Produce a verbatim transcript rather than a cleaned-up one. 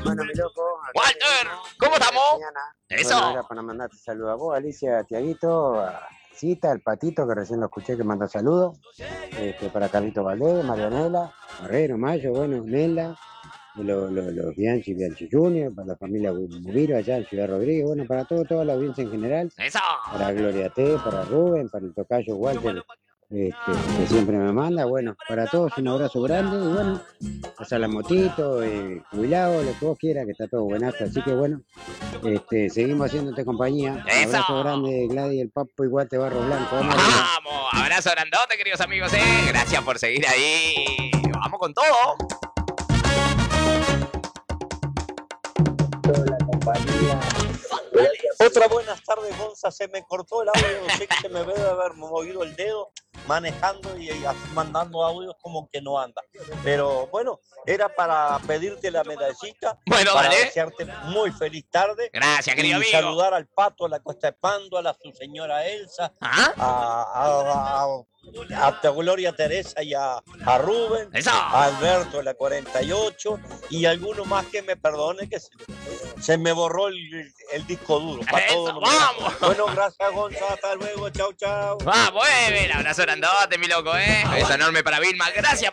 Bueno, mi loco. Walter, ¿cómo estamos? Eso. Bueno, era para mandarte saludos a vos, Alicia, a Tiaguito, a Cita, al Patito, que recién lo escuché que manda saludos. Este, para Carlito Valdés, Marianela, Herrero, Mayo, bueno, Nela, los lo, lo Bianchi, Bianchi Junior, para la familia Mubiro allá en Ciudad Rodríguez, bueno, para todo, toda la audiencia en general. Eso. Para Gloria T, para Rubén, para el tocayo Walter, este, que siempre me manda, bueno, para todos un abrazo grande y bueno, hasta la motito, eh, jubilado, lo que vos quieras, que está todo buenazo, así que bueno, este, seguimos haciéndote compañía. Un Eso. abrazo grande, Gladys, el Papo y Guate Barro Blanco. Vamos, Vamos, abrazo grandote, queridos amigos, eh. Gracias por seguir ahí. Vamos con todo. La compañía. Otra buenas tardes, Gonza. Se me cortó el audio, no sé que se me debe haber movido el dedo manejando y así mandando audios como que no anda. Pero bueno, era para pedirte la medallita, bueno, para vale. desearte muy feliz tarde. Gracias, querido y amigo. saludar al Pato, a la Costa de Pándola, a su señora Elsa, ¿Ah? a, a, a a Gloria Teresa y a, a Rubén, Eso. a Alberto de la cuarenta y ocho y alguno más que me perdone que se, se me borró el, el disco duro. Para Eso, todo vamos. Bueno, gracias Gonzalo, hasta luego, chau chau. Vamos, eh, abrazo grandote, mi loco, eh. Beso enorme para Vilma, gracias.